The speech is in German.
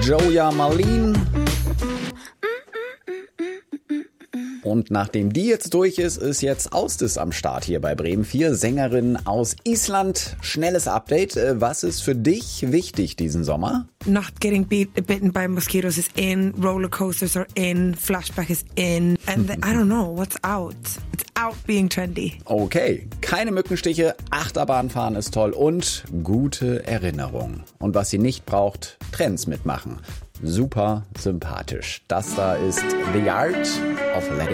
Joja Malin. Und nachdem die jetzt durch ist, ist jetzt Austis am Start hier bei Bremen 4. Sängerin aus Island. Schnelles Update. Was ist für dich wichtig diesen Sommer? Not getting bitten by mosquitoes is in, roller coasters are in, flashback is in, and I don't know, what's out? It's out being trendy. Okay, keine Mückenstiche, Achterbahnfahren ist toll und gute Erinnerungen. Und was sie nicht braucht, Trends mitmachen. Super sympathisch. Das da ist The Art of Letting